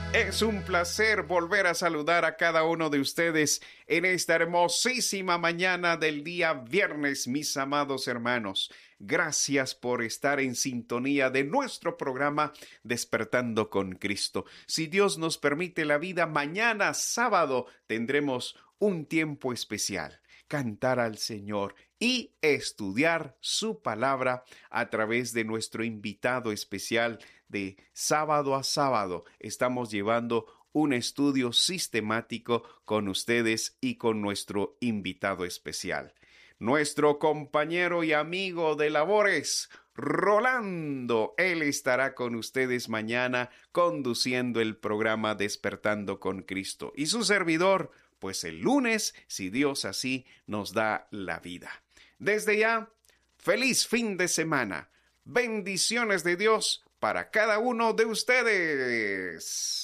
Es un placer volver a saludar a cada uno de ustedes en esta hermosísima mañana del día viernes, mis amados hermanos. Gracias por estar en sintonía de nuestro programa Despertando con Cristo. Si Dios nos permite la vida, mañana sábado tendremos un tiempo especial. Cantar al Señor y estudiar su palabra a través de nuestro invitado especial de sábado a sábado. Estamos llevando un estudio sistemático con ustedes y con nuestro invitado especial. Nuestro compañero y amigo de labores, Rolando. Él estará con ustedes mañana conduciendo el programa Despertando con Cristo. Y su servidor, pues el lunes, si Dios así nos da la vida. Desde ya, feliz fin de semana. Bendiciones de Dios para cada uno de ustedes.